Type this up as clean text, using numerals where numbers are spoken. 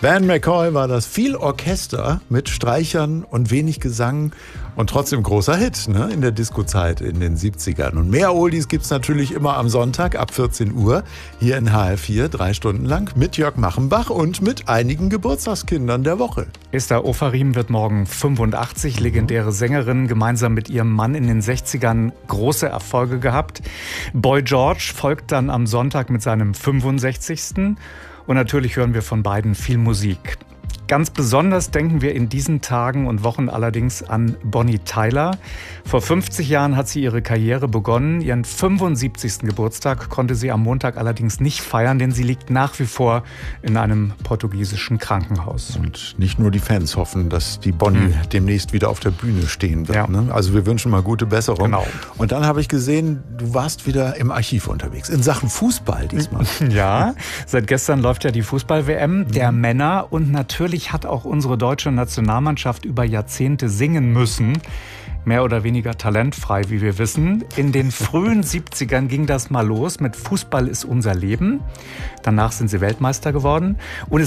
Van McCoy war das, viel Orchester mit Streichern und wenig Gesang und trotzdem großer Hit, ne, in der Disco-Zeit in den 70ern. Und mehr Oldies gibt's natürlich immer am Sonntag ab 14 Uhr hier in HR4, 3 Stunden lang mit Jörg Machenbach und mit einigen Geburtstagskindern der Woche. Esther Ofarim wird morgen 85, legendäre Sängerin, gemeinsam mit ihrem Mann in den 60ern große Erfolge gehabt. Boy George folgt dann am Sonntag mit seinem 65. Und natürlich hören wir von beiden viel Musik. Ganz besonders denken wir in diesen Tagen und Wochen allerdings an Bonnie Tyler. Vor 50 Jahren hat sie ihre Karriere begonnen. Ihren 75. Geburtstag konnte sie am Montag allerdings nicht feiern, denn sie liegt nach wie vor in einem portugiesischen Krankenhaus. Und nicht nur die Fans hoffen, dass die Bonnie demnächst wieder auf der Bühne stehen wird. Ja. Ne? Also wir wünschen mal gute Besserung. Genau. Und dann habe ich gesehen, du warst wieder im Archiv unterwegs, in Sachen Fußball diesmal. Ja, seit gestern läuft ja die Fußball-WM der Männer und natürlich hat auch unsere deutsche Nationalmannschaft über Jahrzehnte singen müssen. Mehr oder weniger talentfrei, wie wir wissen. In den frühen 70ern ging das mal los mit Fußball ist unser Leben. Danach sind sie Weltmeister geworden. Und